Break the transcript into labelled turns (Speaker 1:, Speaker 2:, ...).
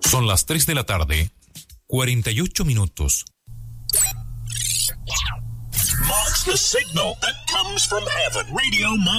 Speaker 1: Son las 3 de la tarde, 48 minutos.
Speaker 2: Marks the signal that comes from heaven. Radio